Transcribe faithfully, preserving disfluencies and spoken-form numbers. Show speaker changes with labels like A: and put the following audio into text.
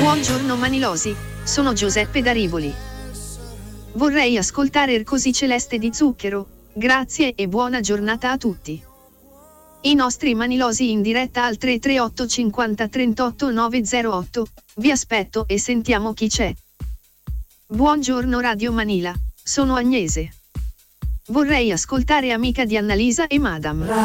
A: Buongiorno Manilosi, sono Giuseppe da Rivoli. Vorrei ascoltare Il Così Celeste di Zucchero, grazie e buona giornata a tutti. I nostri Manilosi in diretta al tre tre otto cinquanta trentotto nove zero otto, vi aspetto e sentiamo chi c'è. Buongiorno Radio Manila, sono Agnese. Vorrei ascoltare Amica di Annalisa e Madame.